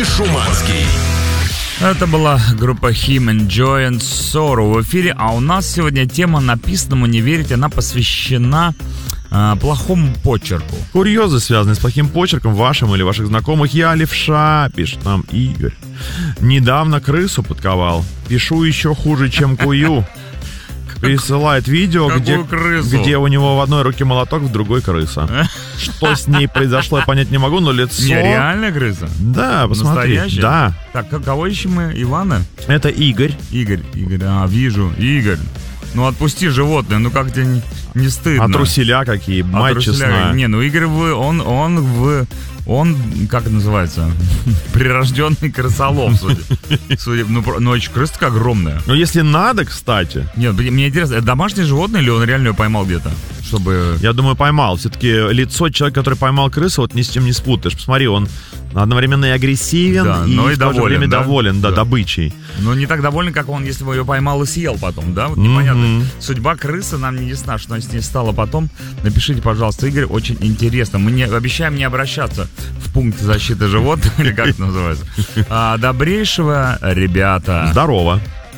и Шуманский. Это была группа Him and Joy and Sorrow в эфире. А у нас сегодня тема «Написанному не верить». Она посвящена плохому почерку. Курьезы, связанные с плохим почерком вашим или ваших знакомых. Я левша, пишет нам Игорь. Недавно крысу подковал. Пишу еще хуже, чем кую. Присылает видео, где у него в одной руке молоток, в другой крыса. Что с ней произошло, я понять не могу, но лицо... Не, реальная крыса? Да, посмотри. Настоящая? Да. Так, кого ищем мы? Ивана? Это Игорь. Игорь, вижу. Игорь. Ну отпусти животное, ну как тебе не стыдно? А труселя какие, мать честная. Не, ну Игорь, он, как это называется, прирожденный крысолов, судя. Ну, очень крыса огромная. Ну, если надо, кстати. Нет, мне интересно, это домашнее животное или он реально ее поймал где-то? Чтобы... Я думаю, поймал. Все-таки лицо человека, который поймал крысу, вот ни с чем не спутаешь. Посмотри, он одновременно и агрессивен, да, и в то же время да? доволен, да, добычей. Но не так доволен, как он, если бы ее поймал и съел потом, да? Вот непонятно. Судьба крысы нам не ясна, что с ней стало потом. Напишите, пожалуйста, Игорь, очень интересно. Мы обещаем не обращаться в пункт защиты животных, или как это называется. Добрейшего, ребята. Здорово.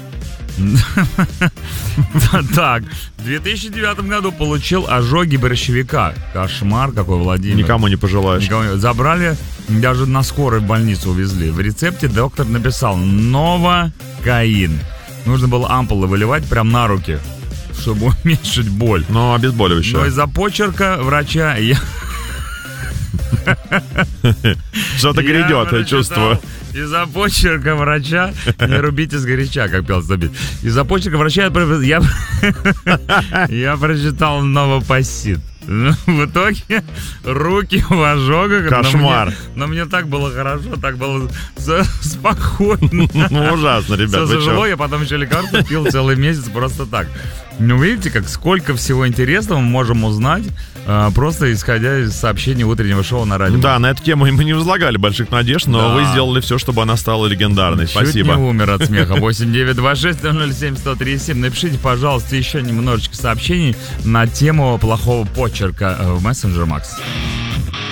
Так, в 2009 году получил ожоги борщевика. Кошмар какой, Владимир. Никому не пожелаешь. Забрали, даже на скорой в больницу увезли. В рецепте доктор написал новокаин. Нужно было ампулы выливать прямо на руки, чтобы уменьшить боль. Но обезболивающее. Но из-за почерка врача Что-то грядет, я чувствую. Из-за почерка врача, не рубите сгоряча, как пел Забит. Из-за почерка врача я прочитал новопосит. В итоге руки в ожогах. Кошмар. Но мне так было хорошо, так было спокойно. Ну, ужасно, ребят. Все зажило, я потом еще лекарства пил целый месяц просто так. Ну, видите, как сколько всего интересного мы можем узнать, просто исходя из сообщений утреннего шоу на радио. Да, на эту тему мы не возлагали больших надежд, но вы сделали все, чтобы она стала легендарной. Спасибо. Чуть не умер от смеха. 8926-007-1037. Напишите, пожалуйста, еще немножечко сообщений на тему плохого почерка в мессенджер Макс.